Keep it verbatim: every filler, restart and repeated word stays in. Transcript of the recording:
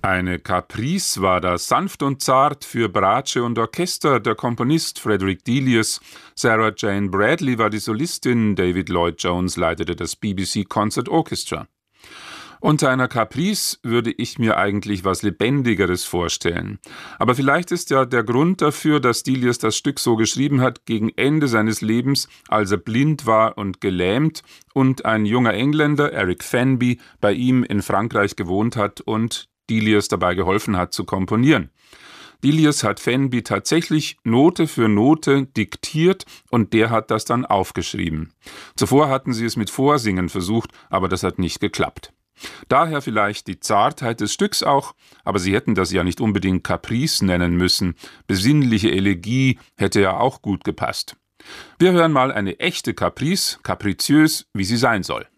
Eine Caprice war das, sanft und zart für Bratsche und Orchester, der Komponist Frederick Delius. Sarah Jane Bradley war die Solistin, David Lloyd Jones leitete das B B C Concert Orchestra. Unter einer Caprice würde ich mir eigentlich was Lebendigeres vorstellen. Aber vielleicht ist ja der Grund dafür, dass Delius das Stück so geschrieben hat, gegen Ende seines Lebens, als er blind war und gelähmt und ein junger Engländer, Eric Fenby, bei ihm in Frankreich gewohnt hat und Delius dabei geholfen hat zu komponieren. Delius hat Fenby tatsächlich Note für Note diktiert und der hat das dann aufgeschrieben. Zuvor hatten sie es mit Vorsingen versucht, aber das hat nicht geklappt. Daher vielleicht die Zartheit des Stücks auch, aber sie hätten das ja nicht unbedingt Caprice nennen müssen. Besinnliche Elegie hätte ja auch gut gepasst. Wir hören mal eine echte Caprice, kapriziös, wie sie sein soll.